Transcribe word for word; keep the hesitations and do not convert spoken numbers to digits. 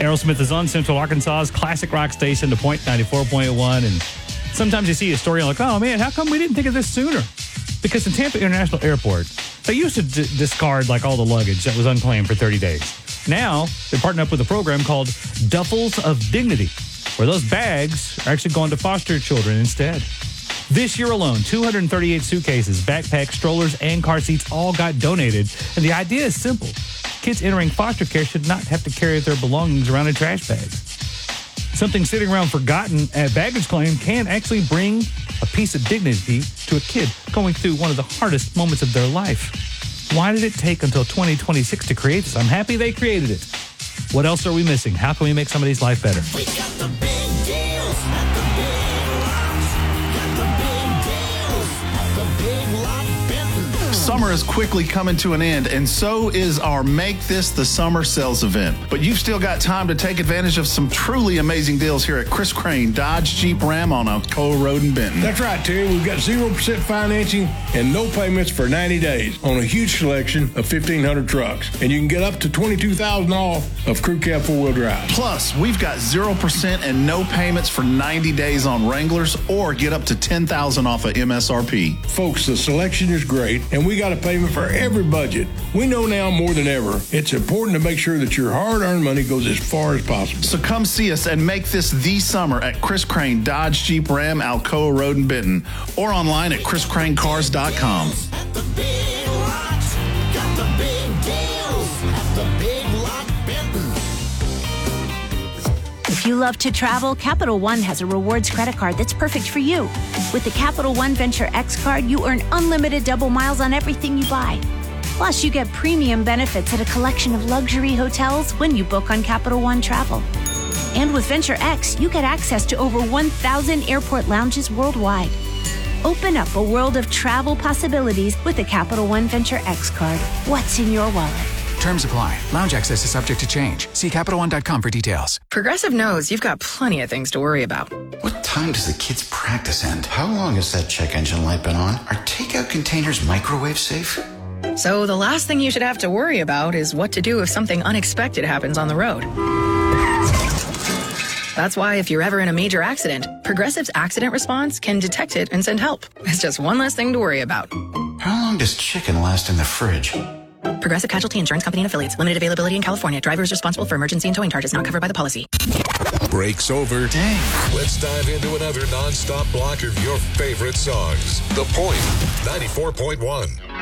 Aerosmith is on Central Arkansas's classic rock station, The Point ninety-four point one. And sometimes you see a story like, oh, man, how come we didn't think of this sooner? Because in Tampa International Airport, they used to d- discard like all the luggage that was unclaimed for thirty days. Now, they're partnering up with a program called Duffels of Dignity, where those bags are actually going to foster children instead. This year alone, two hundred thirty-eight suitcases, backpacks, strollers, and car seats all got donated. And the idea is simple. Kids entering foster care should not have to carry their belongings around in trash bags. Something sitting around forgotten at baggage claim can actually bring a piece of dignity to a kid going through one of the hardest moments of their life. Why did it take until twenty twenty-six to create this? I'm happy they created it. What else are we missing? How can we make somebody's life better? We got the big deals at the Big Lots. Got the big deals at the Big Lot Benton. Summer is quickly coming to an end, and so is our Make This the Summer sales event. But you've still got time to take advantage of some truly amazing deals here at Chris Crane Dodge Jeep Ram on Alcoa Road in Benton. That's right, Terry. We've got zero percent financing and no payments for ninety days on a huge selection of fifteen hundred trucks. And you can get up to twenty-two thousand dollars off of Crew Cab four-wheel drive. Plus, we've got zero percent and no payments for ninety days on Wranglers, or get up to ten thousand dollars off of M S R P. Folks, the selection is great, and we got a payment for every budget. We know now more than ever, it's important to make sure that your hard-earned money goes as far as possible. So come see us and make this the summer at Chris Crane Dodge Jeep Ram Alcoa Road in Benton, or online at chris crane cars dot com. At the Big Lots. Got the big deals at the Big Lot Benton. If you love to travel, Capital One has a rewards credit card that's perfect for you. With the Capital One Venture X card, you earn unlimited double miles on everything you buy. Plus, you get premium benefits at a collection of luxury hotels when you book on Capital One Travel. And with Venture X, you get access to over one thousand airport lounges worldwide. Open up a world of travel possibilities with the Capital One Venture X card. What's in your wallet? Terms apply. Lounge access is subject to change. See Capital One dot com for details. Progressive knows you've got plenty of things to worry about. What time does the kids' practice end? How long has that check engine light been on? Are takeout containers microwave safe? So the last thing you should have to worry about is what to do if something unexpected happens on the road. That's why if you're ever in a major accident, Progressive's accident response can detect it and send help. It's just one less thing to worry about. How long does chicken last in the fridge? Progressive Casualty Insurance Company and Affiliates. Limited availability in California. Driver is responsible for emergency and towing charges not covered by the policy. Break's over. Dang. Let's dive into another non-stop block of your favorite songs. The Point ninety-four point one.